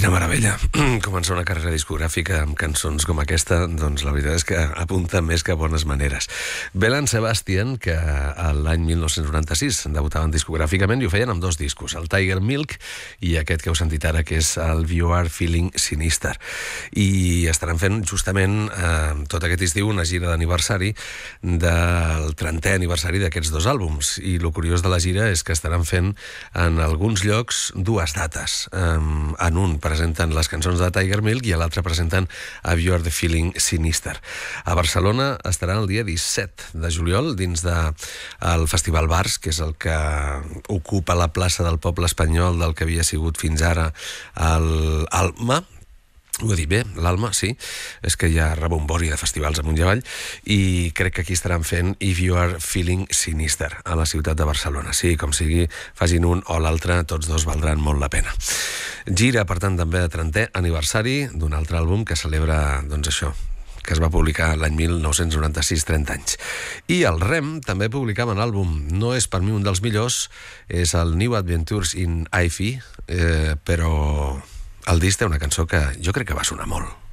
Quina meravella. Començar una carrera discogràfica amb cançons com aquesta, doncs la veritat és que apunta més que a bones maneres. Belle Sebastian, que l'any 1996 debutaven discogràficament i ho feien amb dos discos, el Tiger Milk i aquest que heu sentit ara, que és el You Are Feeling Sinister. I estaran fent justament tot aquest estiu una gira d'aniversari del 30è aniversari d'aquests dos àlbums. I el curiós de la gira és que estaran fent en alguns llocs dues dates. En un presenten les cançons de Tiger Milk i a l'altre presenten a You Are the Feeling Sinister. A Barcelona estaran el dia 17 de juliol dins del Festival Bars, que és el que ocupa la plaça del poble espanyol del que havia sigut fins ara l'Alma. Ho he dit bé, l'Alma, sí. És que hi ha rebombori de festivals amunt i avall i crec que aquí estaran fent If You Are Feeling Sinister a la ciutat de Barcelona. Sí, com sigui, facin un o l'altre, tots dos valdran molt la pena. Gira, per tant, també de 30è aniversari d'un altre àlbum que celebra, doncs això, que es va publicar l'any 1996, 30 anys. I el Rem també publicava un àlbum, no és per mi un dels millors, és el New Adventures in Hi-Fi, però el disc té una cançó que jo crec que va sonar molt.